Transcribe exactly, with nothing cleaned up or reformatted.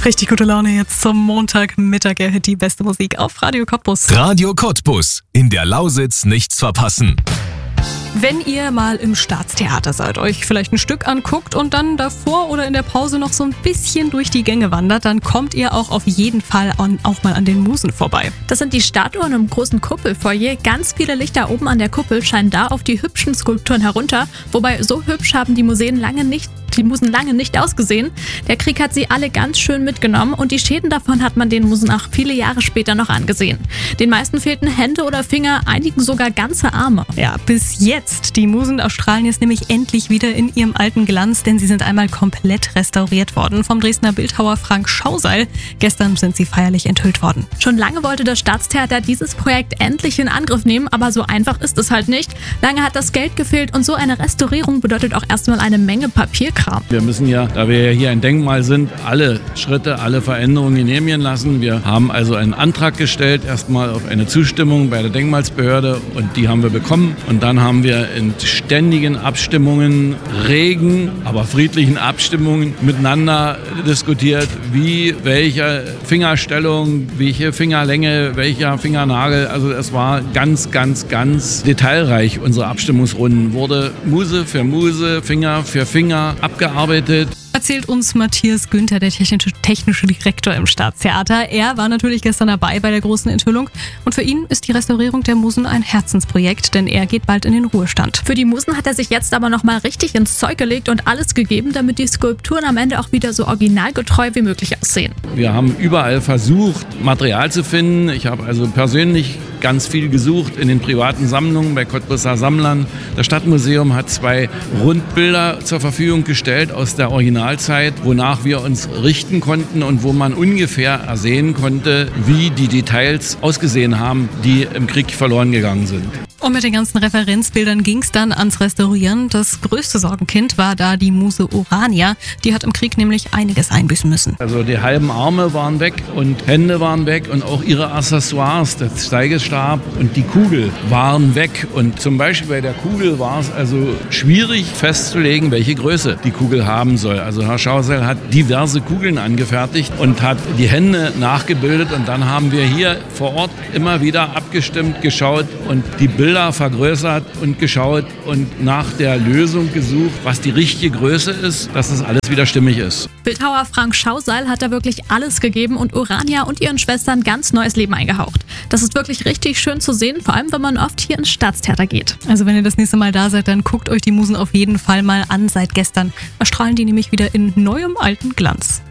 Richtig gute Laune jetzt zum Montagmittag. Er hört die beste Musik auf Radio Cottbus. Radio Cottbus. In der Lausitz nichts verpassen. Wenn ihr mal im Staatstheater seid, euch vielleicht ein Stück anguckt und dann davor oder in der Pause noch so ein bisschen durch die Gänge wandert, dann kommt ihr auch auf jeden Fall an, auch mal an den Musen vorbei. Das sind die Statuen im großen Kuppelfoyer. Ganz viele Lichter oben an der Kuppel scheinen da auf die hübschen Skulpturen herunter. Wobei, so hübsch haben die Museen lange nicht Die Musen lange nicht ausgesehen. Der Krieg hat sie alle ganz schön mitgenommen und die Schäden davon hat man den Musen auch viele Jahre später noch angesehen. Den meisten fehlten Hände oder Finger, einigen sogar ganze Arme. Ja, bis jetzt. Die Musen erstrahlen jetzt nämlich endlich wieder in ihrem alten Glanz, denn sie sind einmal komplett restauriert worden vom Dresdner Bildhauer Frank Schauseil. Gestern sind sie feierlich enthüllt worden. Schon lange wollte das Staatstheater dieses Projekt endlich in Angriff nehmen, aber so einfach ist es halt nicht. Lange hat das Geld gefehlt und so eine Restaurierung bedeutet auch erstmal eine Menge Papierkram. Wir müssen ja, da wir ja hier ein Denkmal sind, alle Schritte, alle Veränderungen genehmigen lassen. Wir haben also einen Antrag gestellt, erstmal auf eine Zustimmung bei der Denkmalsbehörde und die haben wir bekommen. Und dann haben wir in ständigen Abstimmungen, regen, aber friedlichen Abstimmungen miteinander diskutiert, wie, welche Fingerstellung, welche Fingerlänge, welcher Fingernagel. Also es war ganz, ganz, ganz detailreich. Unsere Abstimmungsrunden wurde Muse für Muse, Finger für Finger abgearbeitet. Erzählt uns Matthias Günther, der technische, technische Direktor im Staatstheater. Er war natürlich gestern dabei bei der großen Enthüllung und für ihn ist die Restaurierung der Musen ein Herzensprojekt, denn er geht bald in den Ruhestand. Für die Musen hat er sich jetzt aber nochmal richtig ins Zeug gelegt und alles gegeben, damit die Skulpturen am Ende auch wieder so originalgetreu wie möglich aussehen. Wir haben überall versucht, Material zu finden. Ich habe also persönlich ganz viel gesucht in den privaten Sammlungen bei Cottbuser Sammlern. Das Stadtmuseum hat zwei Rundbilder zur Verfügung gestellt aus der Originalzeit, wonach wir uns richten konnten und wo man ungefähr ersehen konnte, wie die Details ausgesehen haben, die im Krieg verloren gegangen sind. Und mit den ganzen Referenzbildern ging es dann ans Restaurieren. Das größte Sorgenkind war da die Muse Urania. Die hat im Krieg nämlich einiges einbüßen müssen. Also die halben Arme waren weg und Hände waren weg und auch ihre Accessoires, der Steigestab und die Kugel waren weg. Und zum Beispiel bei der Kugel war es also schwierig festzulegen, welche Größe die Kugel haben soll. Also Herr Schauseil hat diverse Kugeln angefertigt und hat die Hände nachgebildet. Und dann haben wir hier vor Ort immer wieder abgestimmt, geschaut und die Bilder vergrößert und geschaut und nach der Lösung gesucht, was die richtige Größe ist, dass das alles wieder stimmig ist. Bildhauer Frank Schauseil hat da wirklich alles gegeben und Urania und ihren Schwestern ganz neues Leben eingehaucht. Das ist wirklich richtig schön zu sehen, vor allem wenn man oft hier ins Staatstheater geht. Also wenn ihr das nächste Mal da seid, dann guckt euch die Musen auf jeden Fall mal an. Seit gestern erstrahlen die nämlich wieder in neuem alten Glanz.